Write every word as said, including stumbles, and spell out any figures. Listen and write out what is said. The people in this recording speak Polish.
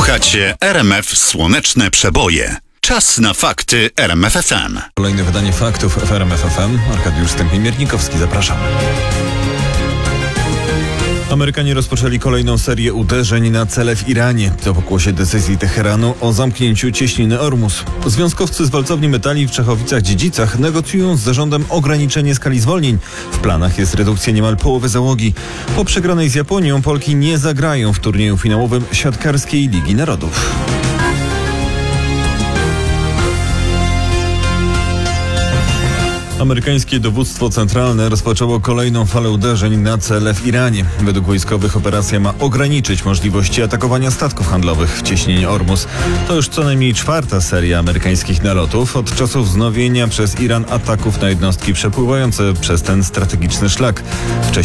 Słuchacie R M F Słoneczne Przeboje. Czas na fakty R M F F M. Kolejne wydanie faktów w R M F F M. Arkadiusz Stępień-Miernikowski, zapraszam. Amerykanie rozpoczęli kolejną serię uderzeń na cele w Iranie. To pokłosie decyzji Teheranu o zamknięciu cieśniny Ormus. Związkowcy z walcowni metali w Czechowicach-Dziedzicach negocjują z zarządem ograniczenie skali zwolnień. W planach jest redukcja niemal połowy załogi. Po przegranej z Japonią Polki nie zagrają w turnieju finałowym Siatkarskiej Ligi Narodów. Amerykańskie dowództwo centralne rozpoczęło kolejną falę uderzeń na cele w Iranie. Według wojskowych operacja ma ograniczyć możliwości atakowania statków handlowych w cieśninie Ormus. To już co najmniej czwarta seria amerykańskich nalotów od czasu wznowienia przez Iran ataków na jednostki przepływające przez ten strategiczny szlak. Wcześniej